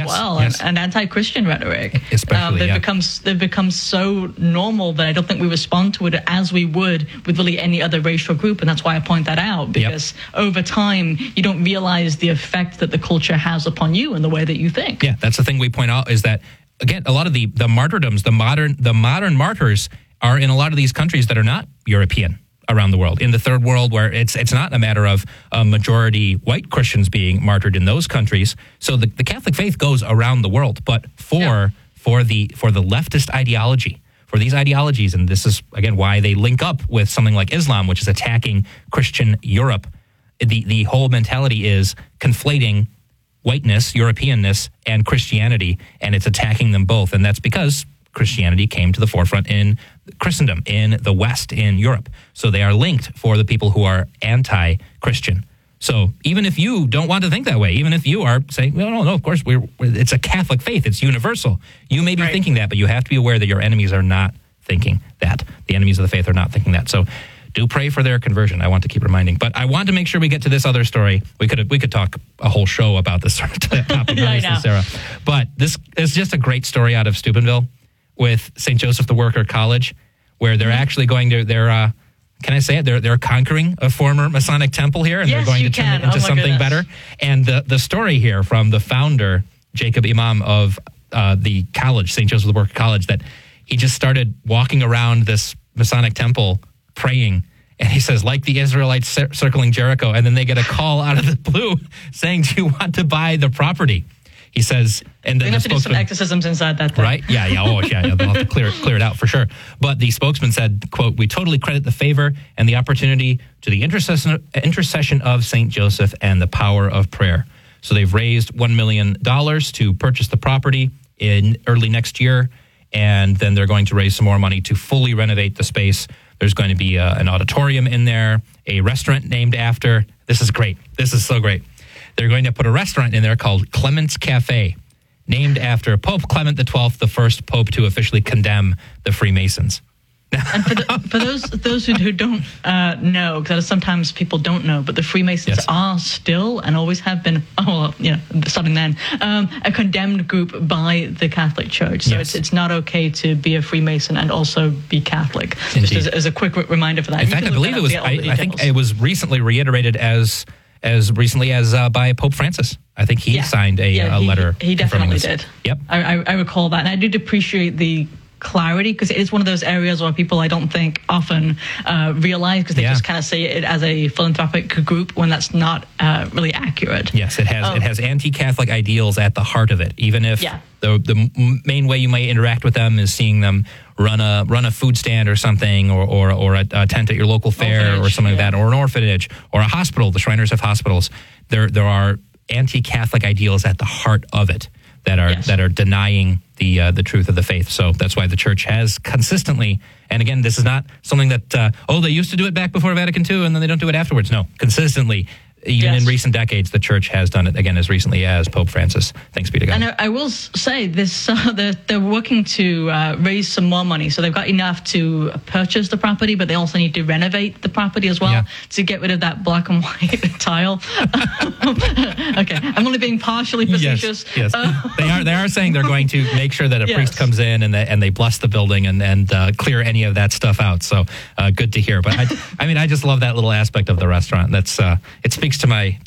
well, and anti-Christian rhetoric. Especially, they've become so normal that I don't think we respond to it as we would with really any other racial group, and that's why I point that out, because over time you don't realize the effect that the culture has upon you and the way that you think. Yeah, that's the thing we point out, is that, again, a lot of the martyrdoms, the modern martyrs are in a lot of these countries that are not European around the world. In the third world, where it's not a matter of majority white Christians being martyred in those countries. So the Catholic faith goes around the world, but for the leftist ideology, for these ideologies, and this is again why they link up with something like Islam, which is attacking Christian Europe. The whole mentality is conflating whiteness, Europeanness, and Christianity, and it's attacking them both. And that's because Christianity came to the forefront in Christendom, in the West, in Europe. So they are linked for the people who are anti-Christian. So even if you don't want to think that way, even if you are saying, no, of course, it's a Catholic faith, it's universal. You may be thinking that, but you have to be aware that your enemies are not thinking that. The enemies of the faith are not thinking that. So do pray for their conversion. I want to keep reminding. But I want to make sure we get to this other story. We could talk a whole show about this sort of topic, Sarah. But this is just a great story out of Steubenville with St. Joseph the Worker College, where they're actually going to, can I say it? They're conquering a former Masonic temple here, and they're going to turn it into something better. And the story here from the founder, Jacob Imam of the college, St. Joseph the Worker College, that he just started walking around this Masonic temple praying. And he says, like the Israelites circling Jericho, and then they get a call out of the blue saying, do you want to buy the property? He says, and then we have to do some exorcisms inside that thing. Right? Yeah. They'll have to clear it out for sure. But the spokesman said, quote, we totally credit the favor and the opportunity to the intercession of St. Joseph and the power of prayer. So they've raised $1 million to purchase the property in early next year, and then they're going to raise some more money to fully renovate the space. There's going to be an auditorium in there, a restaurant named after. This is great. This is so great. They're going to put a restaurant in there called Clement's Cafe, named after Pope Clement XII, the first pope to officially condemn the Freemasons. And for those who don't know, because sometimes people don't know, but the Freemasons are still and always have been, starting then, a condemned group by the Catholic Church. So it's not okay to be a Freemason and also be Catholic. Indeed. Just as a quick reminder for that. In fact, I believe it was. I think it was recently reiterated as recently as by Pope Francis. I think he signed a letter. He definitely did. Yep. I recall that, and I did appreciate the clarity, because it is one of those areas where people I don't think often realize, because they just kind of see it as a philanthropic group when that's not really accurate. Yes, it has anti-Catholic ideals at the heart of it. Even if the main way you might interact with them is seeing them run a food stand or something, or a tent at your local fair or something like that, or an orphanage or a hospital. The Shriners have hospitals. There are anti-Catholic ideals at the heart of it that are denying the truth of the faith. So that's why the church has consistently, and again, this is not something that, they used to do it back before Vatican II and then they don't do it afterwards. No, consistently, even in recent decades, the church has done it, again, as recently as Pope Francis. Thanks be to God. And I will say this, they're working to raise some more money. So they've got enough to purchase the property, but they also need to renovate the property as well to get rid of that black and white tile. Okay, I'm only being partially facetious. Yes. They are saying they're going to make sure that a priest comes in and they bless the building and clear any of that stuff out. So good to hear. But I just love that little aspect of the restaurant. That's it speaks to my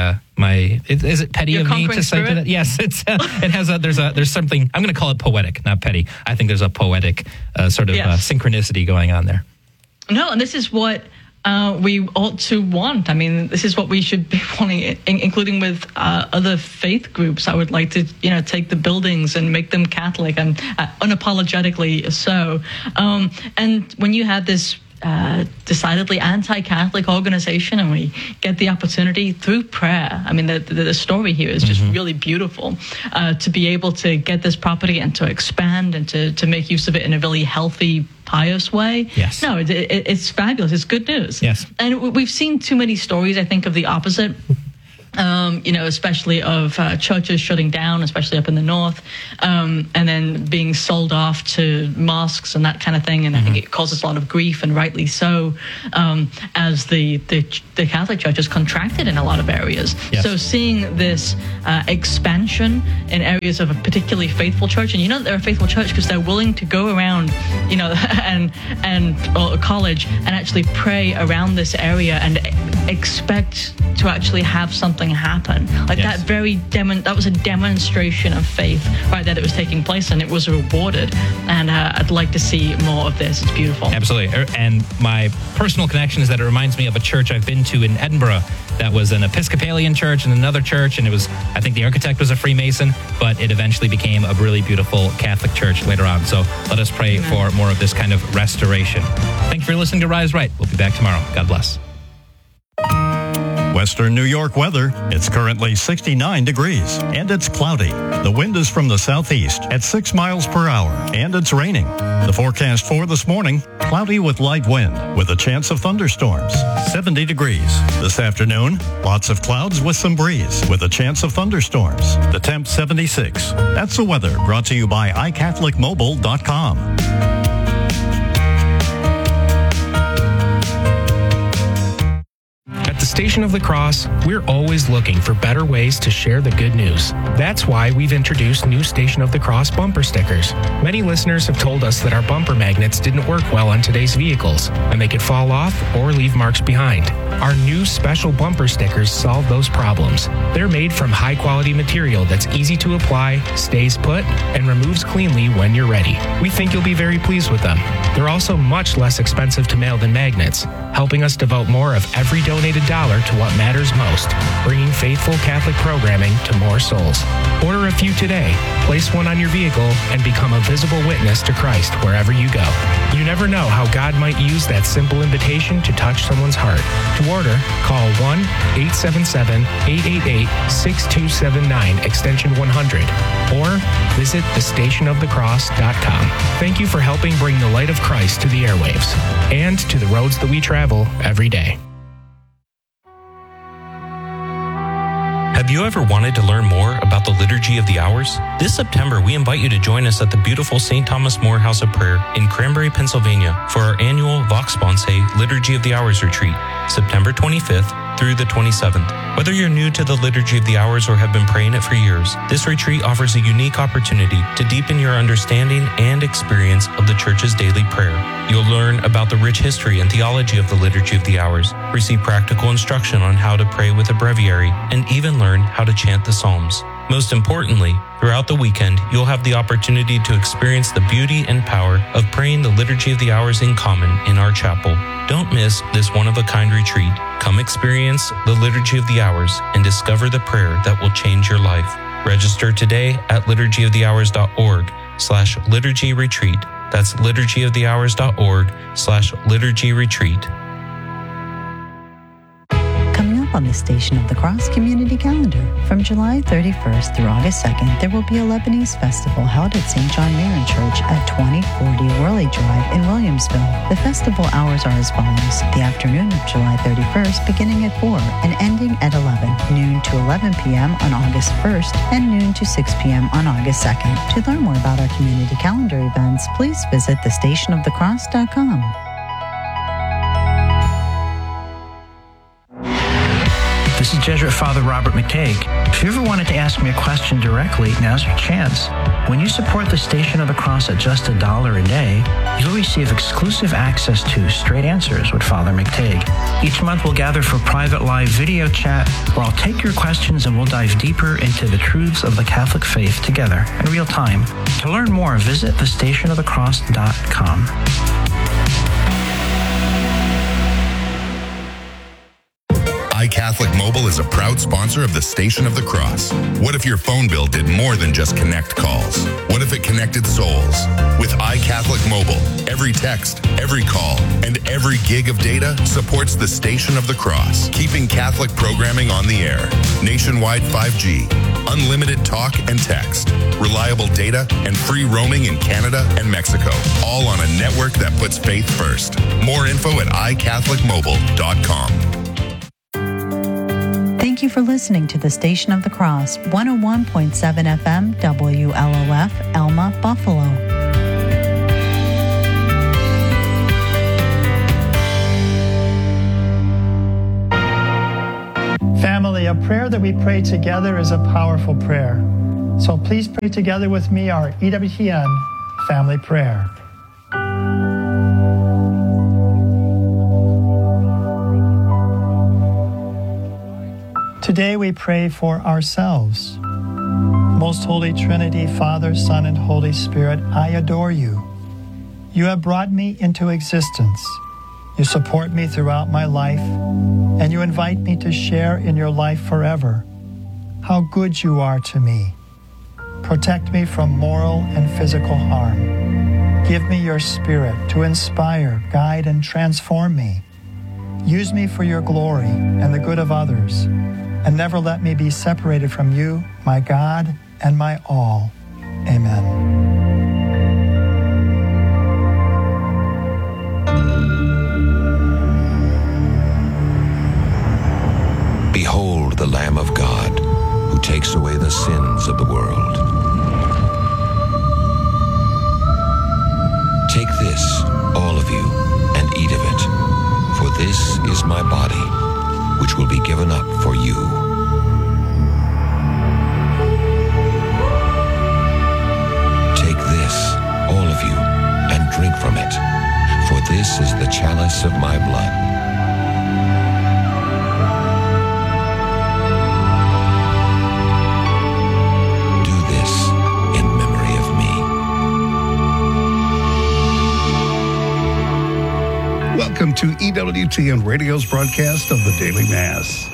is it petty Your of me to say spirit? that? Yes, it has there's something, I'm going to call it poetic, not petty. I think there's a poetic sort of synchronicity going on there. No, and this is what we ought to want. I mean, this is what we should be wanting, including with other faith groups. I would like to, take the buildings and make them Catholic, and unapologetically so. And when you have this decidedly anti-Catholic organization, and we get the opportunity through prayer. I mean, the story here is just really beautiful, to be able to get this property and to expand and to make use of it in a really healthy, pious way. Yes. No, it's fabulous. It's good news. Yes. And we've seen too many stories, I think, of the opposite. especially of churches shutting down, especially up in the north, and then being sold off to mosques and that kind of thing. And I think it causes a lot of grief, and rightly so, as the Catholic Church has contracted in a lot of areas. Yes. So seeing this expansion in areas of a particularly faithful church, and they're a faithful church because they're willing to go around, or a college and actually pray around this area and expect to actually have something happen. Yes. That was a demonstration of faith right there that was taking place, and it was rewarded. And I'd like to see more of this. It's beautiful. Absolutely. And my personal connection is that it reminds me of a church I've been to in Edinburgh that was an Episcopalian church and another church, and I think the architect was a Freemason, but it eventually became a really beautiful Catholic church later on. So let us pray for more of this kind of restoration. Thank you for listening to Rise Right. We'll be back tomorrow. God bless. Western New York weather. It's currently 69 degrees and it's cloudy. The wind is from the southeast at 6 miles per hour and it's raining. The forecast for this morning, cloudy with light wind with a chance of thunderstorms. 70 degrees. This afternoon, lots of clouds with some breeze with a chance of thunderstorms. The temp 76. That's the weather brought to you by iCatholicMobile.com. At the Station of the Cross, we're always looking for better ways to share the good news. That's why we've introduced new Station of the Cross bumper stickers. Many listeners have told us that our bumper magnets didn't work well on today's vehicles, and they could fall off or leave marks behind. Our new special bumper stickers solve those problems. They're made from high-quality material that's easy to apply, stays put, and removes cleanly when you're ready. We think you'll be very pleased with them. They're also much less expensive to mail than magnets, helping us devote more of every donated dollar to what matters most, bringing faithful Catholic programming to more souls. Order a few today, place one on your vehicle, and become a visible witness to Christ wherever you go. You never know how God might use that simple invitation to touch someone's heart. To order, call 1-877-888-6279, extension 100, or visit thestationofthecross.com. Thank you for helping bring the light of Christ to the airwaves and to the roads that we travel every day. Have you ever wanted to learn more about the Liturgy of the Hours? This September, we invite you to join us at the beautiful St. Thomas More House of Prayer in Cranberry, Pennsylvania for our annual Vox Sponse Liturgy of the Hours retreat, September 25th through the 27th. Whether you're new to the Liturgy of the Hours or have been praying it for years, this retreat offers a unique opportunity to deepen your understanding and experience of the Church's daily prayer. You'll learn about the rich history and theology of the Liturgy of the Hours, receive practical instruction on how to pray with a breviary, and even learn how to chant the Psalms. Most importantly, throughout the weekend, you'll have the opportunity to experience the beauty and power of praying the Liturgy of the Hours in common in our chapel. Don't miss this one-of-a-kind retreat. Come experience the Liturgy of the Hours and discover the prayer that will change your life. Register today at liturgyofthehours.org/liturgy retreat. That's liturgyofthehours.org/liturgy retreat. On the Station of the Cross Community Calendar. From July 31st through August 2nd, there will be a Lebanese festival held at St. John Marin Church at 2040 Worley Drive in Williamsville. The festival hours are as follows. The afternoon of July 31st beginning at 4 and ending at 11, noon to 11 p.m. on August 1st, and noon to 6 p.m. on August 2nd. To learn more about our community calendar events, please visit thestationofthecross.com. This is Jesuit Father Robert McTague. If you ever wanted to ask me a question directly, now's your chance. When you support the Station of the Cross at just $1 a day, you'll receive exclusive access to Straight Answers with Father McTague. Each month we'll gather for private live video chat where I'll take your questions and we'll dive deeper into the truths of the Catholic faith together in real time. To learn more, visit thestationofthecross.com. iCatholic Mobile is a proud sponsor of the Station of the Cross. What if your phone bill did more than just connect calls? What if it connected souls? With iCatholic Mobile, every text, every call, and every gig of data supports the Station of the Cross, keeping Catholic programming on the air. Nationwide 5G, unlimited talk and text, reliable data, and free roaming in Canada and Mexico, all on a network that puts faith first. More info at iCatholicMobile.com. Thank you for listening to the Station of the Cross, 101.7 FM, WLOF, Elma, Buffalo. Family, a prayer that we pray together is a powerful prayer. So please pray together with me our EWTN family prayer. Today we pray for ourselves. Most Holy Trinity, Father, Son, and Holy Spirit, I adore you. You have brought me into existence. You support me throughout my life, and you invite me to share in your life forever. How good you are to me. Protect me from moral and physical harm. Give me your spirit to inspire, guide, and transform me. Use me for your glory and the good of others, and never let me be separated from you, my God and my all. Amen. Behold the Lamb of God, who takes away the sins of the world. Take this, all of you, and eat of it, for this is my body, which will be given up for you. Take this, all of you, and drink from it, for this is the chalice of my blood. Welcome to EWTN Radio's broadcast of the Daily Mass.